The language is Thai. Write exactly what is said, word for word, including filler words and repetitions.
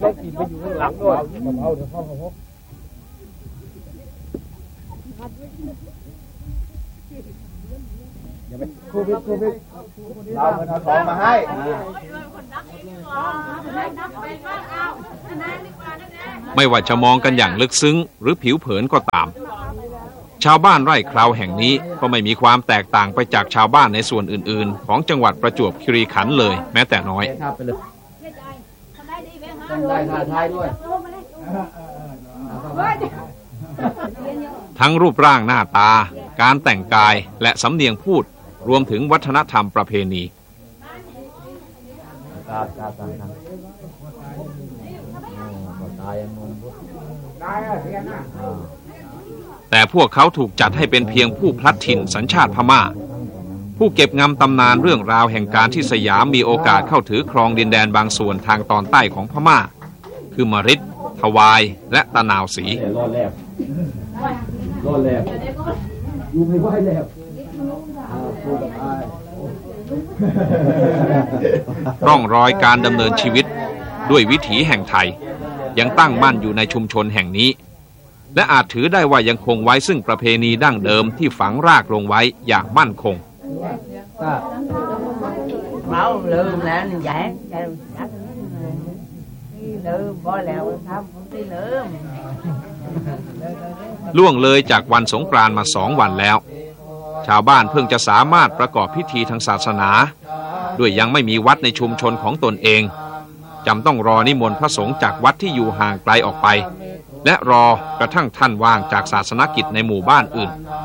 ต้องกินไปอยู่ข้างหลังด้วยเอาเดี๋ยวเข้าเขาอย่าไปโควิดโควิดเราเงินเอาทองมาให้ไม่ว่าจะมองกันอย่างลึกซึ้งหรือผิวเผินก็ตามชาวบ้านไร่คราวแห่งนี้ก็ไม่มีความแตกต่างไปจากชาวบ้านในส่วนอื่นๆของจังหวัดประจวบคีรีขันธ์เลยแม้แต่น้อยทั้งรูปร่างหน้าตาการแต่งกายและสำเนียงพูดรวมถึงวัฒนธรรมประเพณีแต่พวกเขาถูกจัดให้เป็นเพียงผู้พลัดถิ่นสัญชาติพม่าผู้เก็บงำตำนานเรื่องราวแห่งการที่สยามมีโอกาสเข้าถือครองดินแดนบางส่วนทางตอนใต้ของพม่าคือมฤทธิ์ทวายและตะนาวศรีรอดแล้วรอดแล้วอยู่ไม่ไหวแล้วร่องรอยการดำเนินชีวิตด้วยวิถีแห่งไทยยังตั้งมั่นอยู่ในชุมชนแห่งนี้และอาจถือได้ว่ายังคงไว้ซึ่งประเพณีดั้งเดิมที่ฝังรากลงไว้อย่างมั่นคงเราลืมแล้วนี่แย่ลืมบ่แล้วทำผมที่ลืมล่วงเลยจากวันสงกรานต์มาสองวันแล้วชาวบ้านเพิ่งจะสามารถประกอบพิธีทางศาสนาด้วยยังไม่มีวัดในชุมชนของตนเองจำต้องรอนิมนต์พระสงฆ์จากวัดที่อยู่ห่างไกลออกไปและรอกระทั่งท่านว่างจากศาสนกิจในหมู่บ้านอื่น